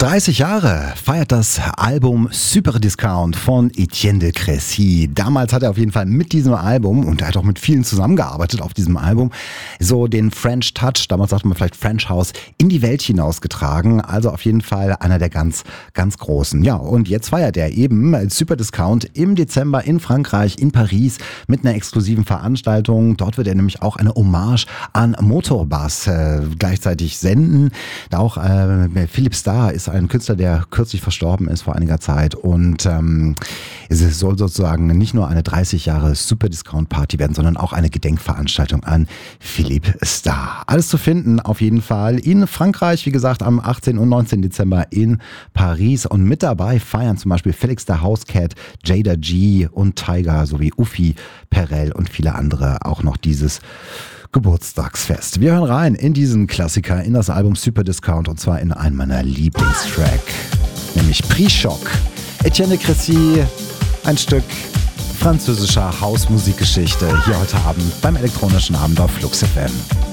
30 Jahre feiert das Album Super Discount von Etienne de Crécy. Damals hat er auf jeden Fall mit diesem Album, und er hat auch mit vielen zusammengearbeitet auf diesem Album, so den French Touch, damals sagte man vielleicht French House, in die Welt hinausgetragen. Also auf jeden Fall einer der ganz, ganz Großen. Ja, und jetzt feiert er eben Super Discount im Dezember in Frankreich, in Paris, mit einer exklusiven Veranstaltung. Dort wird er nämlich auch eine Hommage an Motorbass gleichzeitig senden. Da auch Philipp Starr ist ein Künstler, der kürzlich verstorben ist vor einiger Zeit, und es soll sozusagen nicht nur eine 30 Jahre Super Discount Party werden, sondern auch eine Gedenkveranstaltung an Philipp Starr. Alles zu finden auf jeden Fall in Frankreich, wie gesagt, am 18. und 19. Dezember in Paris, und mit dabei feiern zum Beispiel Felix the Housecat, Jada G und Tiger sowie Ufi, Perel und viele andere auch noch dieses Geburtstagsfest. Wir hören rein in diesen Klassiker, in das Album Super Discount, und zwar in einen meiner Lieblingstrack, nämlich Pre-Shock. Etienne de Crécy, ein Stück französischer Hausmusikgeschichte hier heute Abend beim elektronischen Abend auf Flux FM.